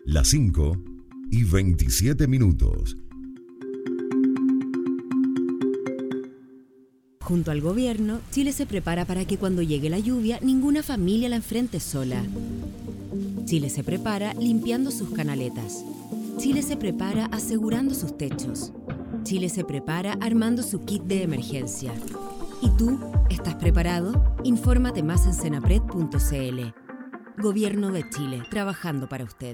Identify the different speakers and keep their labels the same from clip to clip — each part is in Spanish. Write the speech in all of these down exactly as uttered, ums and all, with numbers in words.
Speaker 1: Las cinco y veintisiete minutos.
Speaker 2: Junto al gobierno, Chile se prepara para que cuando llegue la lluvia, ninguna familia la enfrente sola. Chile se prepara limpiando sus canaletas. Chile se prepara asegurando sus techos. Chile se prepara armando su kit de emergencia. ¿Y tú? ¿Estás preparado? Infórmate más en senapred punto c l. Gobierno de Chile, trabajando para usted.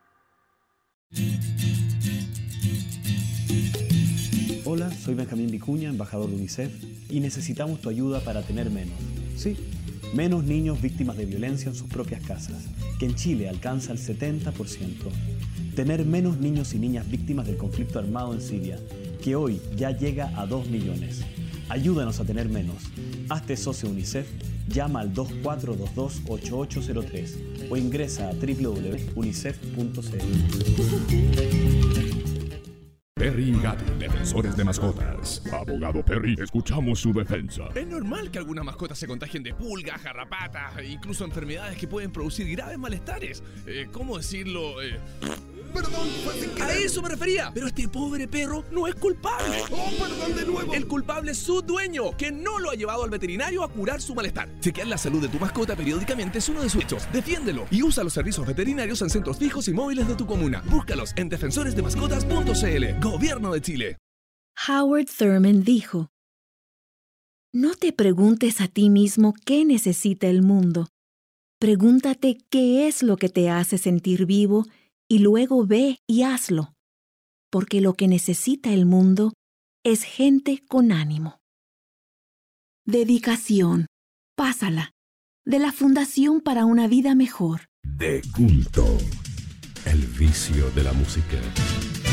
Speaker 3: Hola, soy Benjamín Vicuña, embajador de UNICEF, y necesitamos tu ayuda para tener menos, sí, menos niños víctimas de violencia en sus propias casas, que en Chile alcanza el setenta por ciento. Tener menos niños y niñas víctimas del conflicto armado en Siria, que hoy ya llega a dos millones. Ayúdanos a tener menos. Hazte socio UNICEF, llama al dos cuatro dos dos, ocho ocho cero tres o ingresa a doble u doble u doble u punto unicef punto c l.
Speaker 4: Perry y Gato, defensores de mascotas. Abogado Perry, escuchamos su defensa.
Speaker 5: Es normal que algunas mascotas se contagien de pulgas, garrapatas e incluso enfermedades que pueden producir graves malestares. Eh, ¿Cómo decirlo? Eh... Perdón, fue sin querer. A eso me refería. Pero este pobre perro no es culpable.
Speaker 6: Oh, perdón de nuevo.
Speaker 5: El culpable es su dueño, que no lo ha llevado al veterinario a curar su malestar. Chequear la salud de tu mascota periódicamente es uno de sus hechos. Defiéndelo y usa los servicios veterinarios en centros fijos y móviles de tu comuna. Búscalos en defensores de mascotas punto c l. Gobierno de Chile.
Speaker 7: Howard Thurman dijo: no te preguntes a ti mismo qué necesita el mundo. Pregúntate qué es lo que te hace sentir vivo y luego ve y hazlo, porque lo que necesita el mundo es gente con ánimo. Dedicación. Pásala. De la Fundación para una Vida Mejor.
Speaker 1: De culto. El vicio de la música.